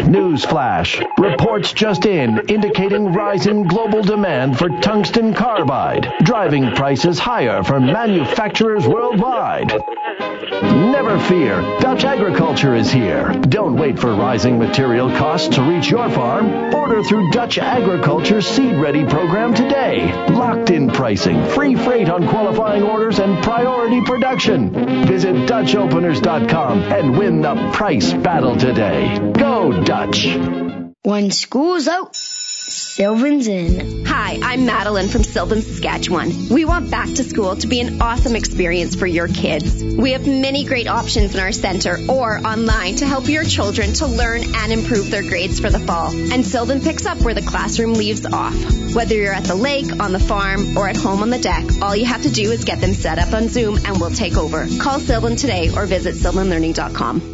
Newsflash. Reports just in indicating rising global demand for tungsten carbide, driving prices higher for manufacturers worldwide. Never fear, Dutch Agriculture is here. Don't wait for rising material costs to reach your farm. Order through Dutch Agriculture's Seed Ready program today. Locked-in pricing, free freight on qualifying orders, and priority production. Visit DutchOpeners.com and win the price battle today. Go Dutch! When school's out, Sylvan's in. Hi, I'm Madeline from Sylvan, Saskatchewan. We want back to school to be an awesome experience for your kids. We have many great options in our center or online to help your children to learn and improve their grades for the fall. And Sylvan picks up where the classroom leaves off. Whether you're at the lake, on the farm, or at home on the deck, all you have to do is get them set up on Zoom and we'll take over. Call Sylvan today or visit sylvanlearning.com.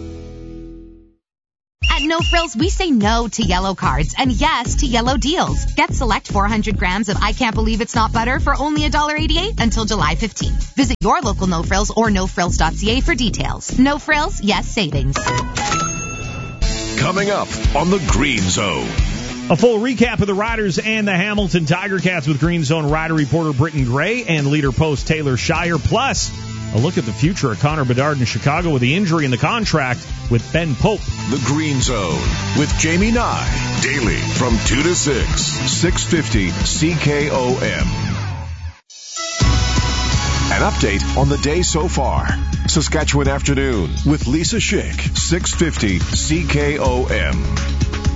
At No Frills, we say no to yellow cards and yes to yellow deals. Get select 400 grams of I Can't Believe It's Not Butter for only $1.88 until July 15th. Visit your local No Frills or nofrills.ca for details. No Frills, yes savings. Coming up on the Green Zone. A full recap of the Riders and the Hamilton Tiger Cats with Green Zone Rider reporter Britton Gray and leader post Taylor Shire. Plus, a look at the future of Connor Bedard in Chicago with the injury in the contract with Ben Pope. The Green Zone with Jamie Nye. Daily from 2 to 6. 650 CKOM. An update on the day so far. Saskatchewan Afternoon with Lisa Schick. 650 CKOM.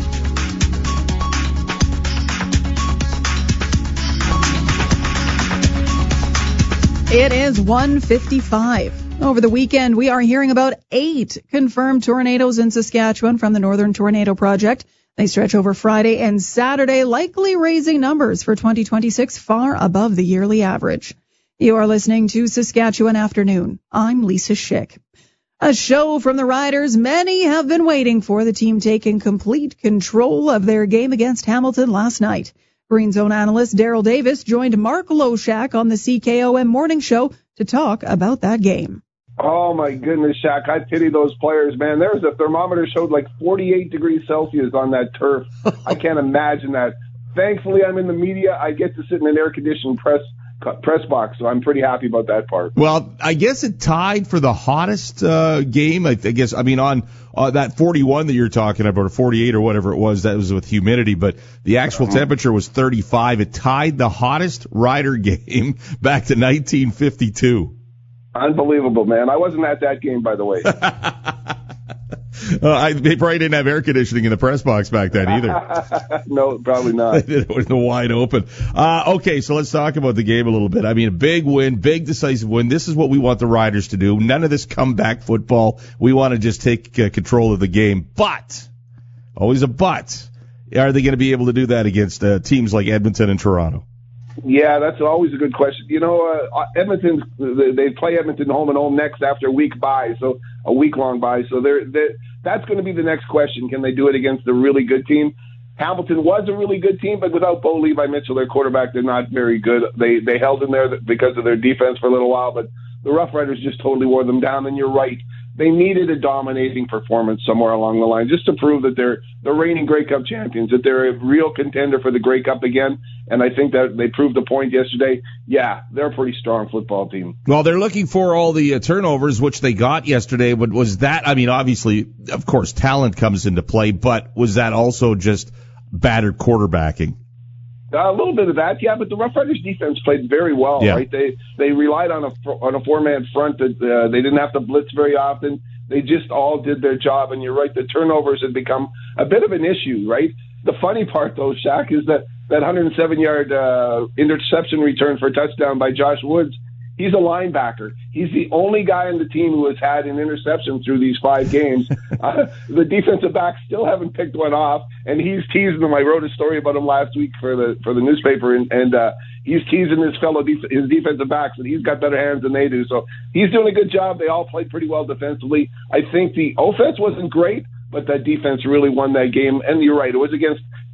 It is 1:55. Over the weekend, we are hearing about 8 confirmed tornadoes in Saskatchewan from the Northern Tornado Project. They stretch over Friday and Saturday, likely raising numbers for 2026 far above the yearly average. You are listening to Saskatchewan Afternoon. I'm Lisa Schick. A show from the Riders many have been waiting for, the team taking complete control of their game against Hamilton last night. Green Zone analyst Daryl Davis joined Mark Loshak on the CKOM Morning Show to talk about that game. Oh, my goodness, Shaq. I pity those players, man. There was a thermometer showed like 48 degrees Celsius on that turf. I can't imagine that. Thankfully, I'm in the media. I get to sit in an air-conditioned press box, so I'm pretty happy about that part. Well, I guess it tied for the hottest game. I guess, I mean, on that 41 that you're talking about, or 48 or whatever it was, that was with humidity, but the actual temperature was 35. It tied the hottest Rider game back to 1952. Unbelievable, man. I wasn't at that game, by the way. They probably didn't have air conditioning in the press box back then either. No, probably not. It was wide open. Okay, so let's talk about the game a little bit. I mean, a big win, big decisive win. This is what we want the Riders to do. None of this comeback football. We want to just take control of the game. But, always a but, are they going to be able to do that against teams like Edmonton and Toronto? Yeah, that's always a good question. You know, Edmonton, they play Edmonton home and home next after a week-long bye. So that's going to be the next question. Can they do it against a really good team? Hamilton was a really good team, but without Bo Levi Mitchell, their quarterback, they're not very good. They held in there because of their defense for a little while, but the Rough Riders just totally wore them down. And you're right. They needed a dominating performance somewhere along the line just to prove that they're the reigning Grey Cup champions, that they're a real contender for the Grey Cup again. And I think that they proved the point yesterday. Yeah, they're a pretty strong football team. Well, they're looking for all the turnovers, which they got yesterday. But was that, I mean, obviously, of course, talent comes into play, but was that also just battered quarterbacking? A little bit of that, yeah, but the Rough Riders defense played very well, right? They relied on a four-man front that they didn't have to blitz very often. They just all did their job, and you're right, the turnovers had become a bit of an issue, right? The funny part, though, Shaq, is that 107-yard interception return for a touchdown by Josh Woods, he's a linebacker. He's the only guy on the team who has had an interception through these 5 games. The defensive backs still haven't picked one off, and he's teasing them. I wrote a story about him last week for the newspaper, and he's teasing his defensive backs, and he's got better hands than they do. So he's doing a good job. They all played pretty well defensively. I think the offense wasn't great, but that defense really won that game. And you're right, it was against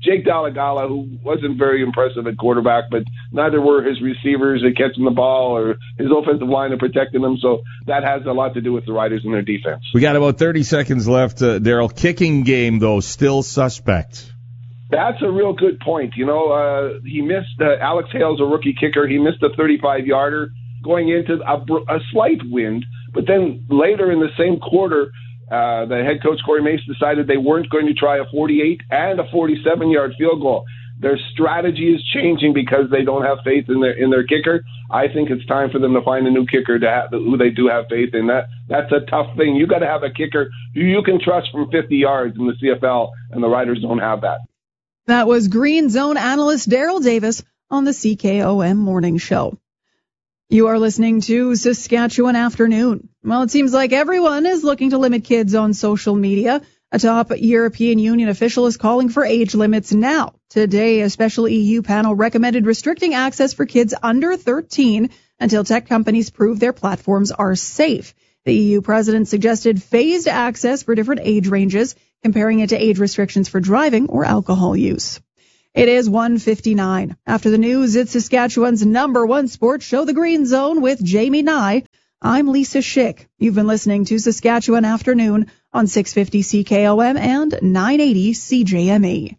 Jake Dalagala, who wasn't very impressive at quarterback, but neither were his receivers at catching the ball or his offensive line at protecting them. So that has a lot to do with the Riders and their defense. We got about 30 seconds left. Daryl, kicking game, though, still suspect. That's a real good point. You know, he missed Alex Hale's a rookie kicker. He missed a 35-yarder going into a slight wind. But then later in the same quarter, the head coach, Corey Mace, decided they weren't going to try a 48 and a 47-yard field goal. Their strategy is changing because they don't have faith in their kicker. I think it's time for them to find a new kicker who they do have faith in. That's a tough thing. You got to have a kicker who you can trust from 50 yards in the CFL, and the Riders don't have that. That was Green Zone analyst Daryl Davis on the CKOM Morning Show. You are listening to Saskatchewan Afternoon. Well, it seems like everyone is looking to limit kids on social media. A top European Union official is calling for age limits now. Today, a special EU panel recommended restricting access for kids under 13 until tech companies prove their platforms are safe. The EU president suggested phased access for different age ranges, comparing it to age restrictions for driving or alcohol use. It is 1:59. After the news, it's Saskatchewan's #1 sports show, The Green Zone, with Jamie Nye. I'm Lisa Schick. You've been listening to Saskatchewan Afternoon on 650 CKOM and 980 CJME.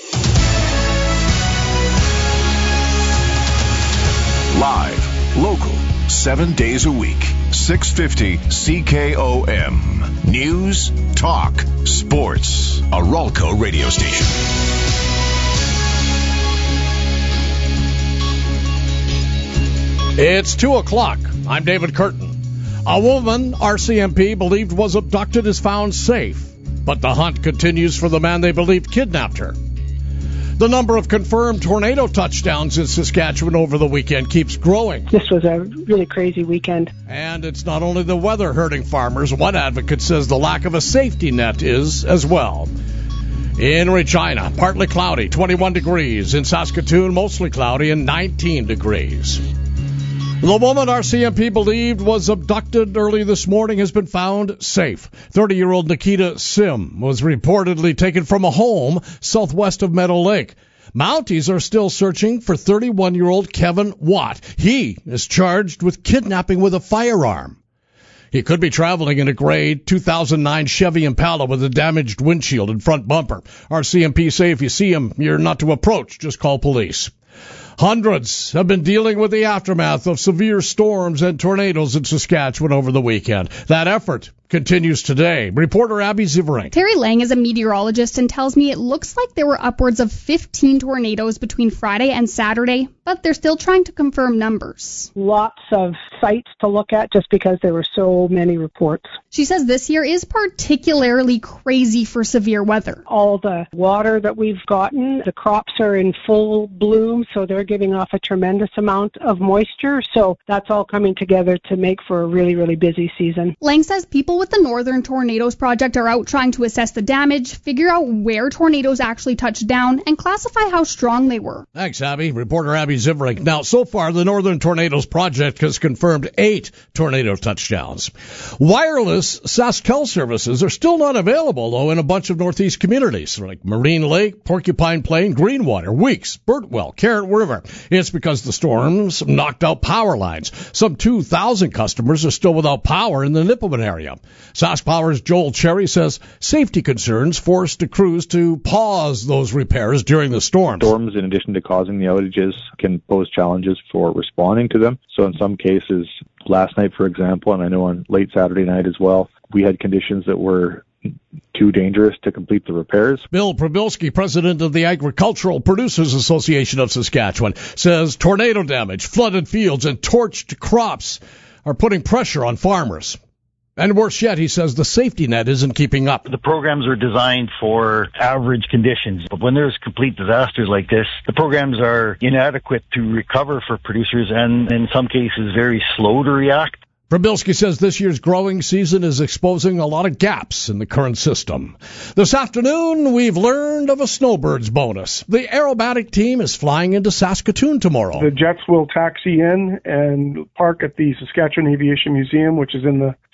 Live, local, 7 days a week. 650 CKOM. News, talk, sports. A Ralco radio station. It's 2 o'clock. I'm David Curtin. A woman RCMP believed was abducted is found safe, but the hunt continues for the man they believed kidnapped her. The number of confirmed tornado touchdowns in Saskatchewan over the weekend keeps growing. This was a really crazy weekend. And it's not only the weather hurting farmers. One advocate says the lack of a safety net is as well. In Regina, partly cloudy, 21 degrees. In Saskatoon, mostly cloudy and 19 degrees. The woman RCMP believed was abducted early this morning has been found safe. 30-year-old Nikita Sim was reportedly taken from a home southwest of Meadow Lake. Mounties are still searching for 31-year-old Kevin Watt. He is charged with kidnapping with a firearm. He could be traveling in a gray 2009 Chevy Impala with a damaged windshield and front bumper. RCMP say if you see him, you're not to approach. Just call police. Hundreds have been dealing with the aftermath of severe storms and tornadoes in Saskatchewan over the weekend. That effort continues today. Reporter Abby Ziverink. Terry Lang is a meteorologist and tells me it looks like there were upwards of 15 tornadoes between Friday and Saturday, but they're still trying to confirm numbers. Lots of sites to look at just because there were so many reports. She says this year is particularly crazy for severe weather. All the water that we've gotten, the crops are in full bloom, so they're giving off a tremendous amount of moisture. So that's all coming together to make for a really, really busy season. Lang says people with the Northern Tornadoes Project are out trying to assess the damage, figure out where tornadoes actually touched down, and classify how strong they were. Thanks, Abby. Reporter Abby Ziverink. Now, so far, the Northern Tornadoes Project has confirmed 8 tornado touchdowns. Wireless SaskTel services are still not available, though, in a bunch of Northeast communities, like Marine Lake, Porcupine Plain, Greenwater, Weeks, Burtwell, Carrot River. It's because the storms knocked out power lines. Some 2,000 customers are still without power in the Nipawin area. SaskPower's Joel Cherry says safety concerns forced the crews to pause those repairs during the storms. Storms, in addition to causing the outages, can pose challenges for responding to them. So in some cases, last night, for example, and I know on late Saturday night as well, we had conditions that were too dangerous to complete the repairs. Bill Probilski, president of the Agricultural Producers Association of Saskatchewan, says tornado damage, flooded fields, and torched crops are putting pressure on farmers. And worse yet, he says the safety net isn't keeping up. The programs are designed for average conditions, but when there's complete disasters like this, the programs are inadequate to recover for producers and in some cases very slow to react. Probilski says this year's growing season is exposing a lot of gaps in the current system. This afternoon, we've learned of a snowbirds bonus. The aerobatic team is flying into Saskatoon tomorrow. The jets will taxi in and park at the Saskatchewan Aviation Museum, which is in the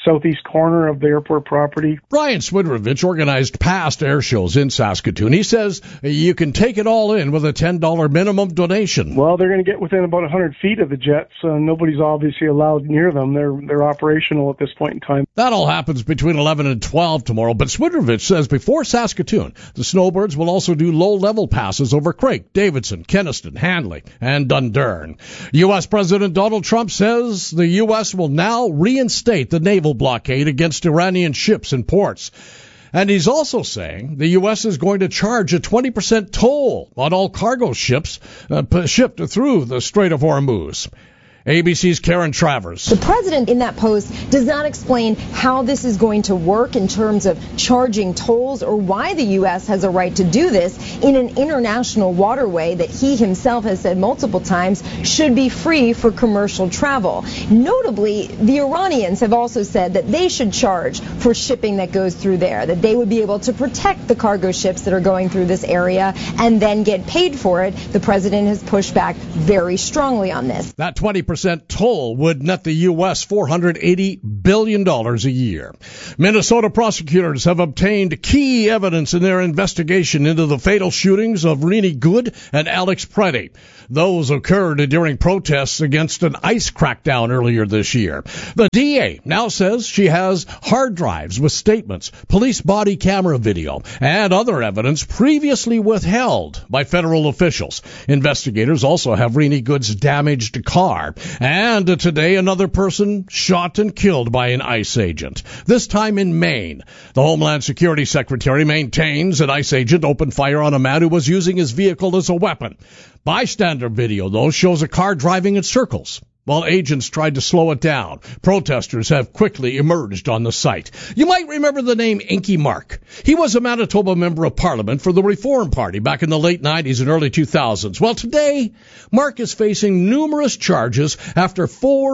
southeast corner of the airport property. Brian Swidrovich organized past air shows in Saskatoon. He says you can take it all in with a $10 minimum donation. Well, they're going to get within about 100 feet of the jets. Nobody's obviously allowed near them. They're operational at this point in time. That all happens between 11 and 12 tomorrow. But Swidrovich says before Saskatoon, the Snowbirds will also do low-level passes over Craik, Davidson, Kenaston, Handley, and Dundurn. U.S. President Donald Trump says the U.S. will now reinstate the naval blockade against Iranian ships and ports. And he's also saying the U.S. is going to charge a 20% toll on all cargo ships shipped through the Strait of Hormuz. ABC's Karen Travers. The president in that post does not explain how this is going to work in terms of charging tolls or why the U.S. has a right to do this in an international waterway that he himself has said multiple times should be free for commercial travel. Notably, the Iranians have also said that they should charge for shipping that goes through there, that they would be able to protect the cargo ships that are going through this area and then get paid for it. The president has pushed back very strongly on this. That 20% toll would net the U.S. $480 billion a year. Minnesota prosecutors have obtained key evidence in their investigation into the fatal shootings of Rini Good and Alex Preddy. Those occurred during protests against an ICE crackdown earlier this year. The DA now says she has hard drives with statements, police body camera video, and other evidence previously withheld by federal officials. Investigators also have Rini Good's damaged car. And today, another person shot and killed by an ICE agent, this time in Maine. The Homeland Security Secretary maintains an ICE agent opened fire on a man who was using his vehicle as a weapon. Bystander video, though, shows a car driving in circles while agents tried to slow it down. Protesters have quickly emerged on the site. You might remember the name Inky Mark. He was a Manitoba member of Parliament for the Reform Party back in the late 90s and early 2000s. Well, today, Mark is facing numerous charges after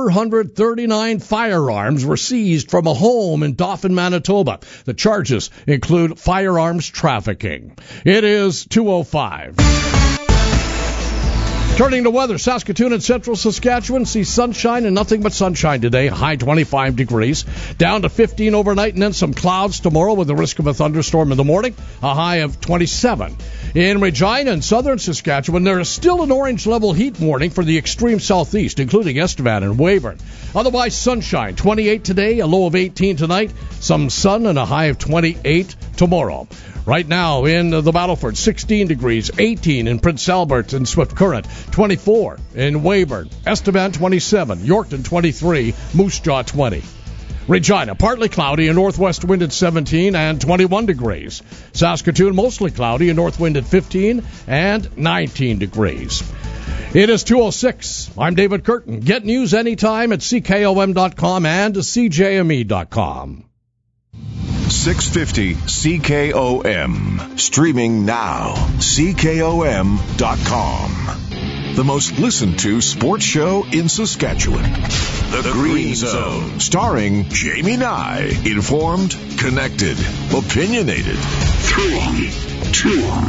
439 firearms were seized from a home in Dauphin, Manitoba. The charges include firearms trafficking. It is 2:05. Turning to weather, Saskatoon and central Saskatchewan see sunshine and nothing but sunshine today, high 25 degrees, down to 15 overnight, and then some clouds tomorrow with the risk of a thunderstorm in the morning, a high of 27. In Regina and southern Saskatchewan, there is still an orange level heat warning for the extreme southeast, including Estevan and Weyburn. Otherwise, sunshine, 28 today, a low of 18 tonight, some sun and a high of 28 tomorrow. Right now in the Battleford, 16 degrees, 18 in Prince Albert and Swift Current, 24 in Weyburn, Estevan 27, Yorkton 23, Moose Jaw 20. Regina, partly cloudy, a northwest wind at 17 and 21 degrees. Saskatoon, mostly cloudy, a north wind at 15 and 19 degrees. It is 2:06. I'm David Curtin. Get news anytime at CKOM.com and CJME.com. 650 CKOM. Streaming now. CKOM.com. The most listened to sports show in Saskatchewan. The Green Zone. Starring Jamie Nye. Informed, connected, opinionated. 3, 2,